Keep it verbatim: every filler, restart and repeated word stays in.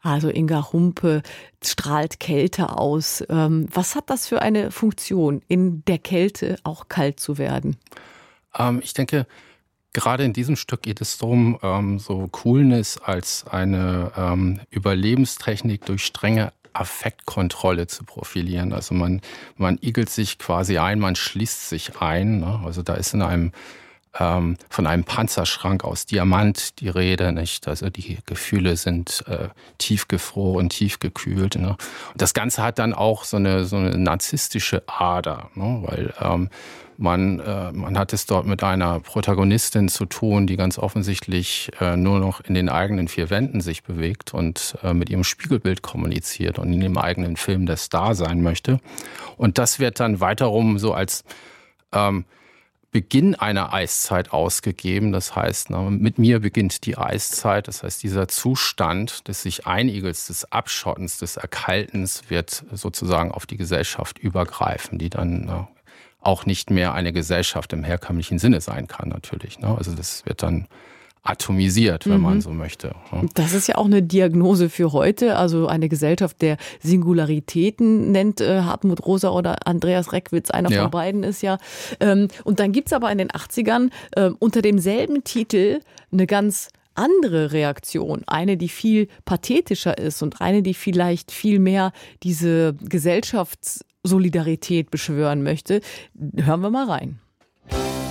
Also Inga Humpe strahlt Kälte aus. Ähm, was hat das für eine Funktion, in der Kälte auch kalt zu werden? Ähm, ich denke, gerade in diesem Stück geht es darum, ähm, so Coolness als eine ähm, Überlebenstechnik durch strenge Affektkontrolle zu profilieren. Also man, man igelt sich quasi ein, man schließt sich ein. Ne? Also da ist in einem ähm, von einem Panzerschrank aus Diamant die Rede, nicht? Also die Gefühle sind äh, tiefgefroren, tiefgekühlt. Ne? Und das Ganze hat dann auch so eine so eine narzisstische Ader, ne? Weil ähm, Man, äh, man hat es dort mit einer Protagonistin zu tun, die ganz offensichtlich äh, nur noch in den eigenen vier Wänden sich bewegt und äh, mit ihrem Spiegelbild kommuniziert und in dem eigenen Film der Star sein möchte. Und das wird dann weiterum so als ähm, Beginn einer Eiszeit ausgegeben. Das heißt, na, mit mir beginnt die Eiszeit. Das heißt, dieser Zustand des sich Einigels, des Abschottens, des Erkaltens wird sozusagen auf die Gesellschaft übergreifen, die dann na, auch nicht mehr eine Gesellschaft im herkömmlichen Sinne sein kann, natürlich. Ne? Also das wird dann atomisiert, wenn mhm. man so möchte. Ne? Das ist ja auch eine Diagnose für heute, also eine Gesellschaft der Singularitäten, nennt äh, Hartmut Rosa oder Andreas Reckwitz, einer ja. von beiden ist ja. Ähm, und dann gibt's aber in den achtzigern äh, unter demselben Titel eine ganz andere Reaktion, eine, die viel pathetischer ist und eine, die vielleicht viel mehr diese Gesellschaftssolidarität beschwören möchte. Hören wir mal rein.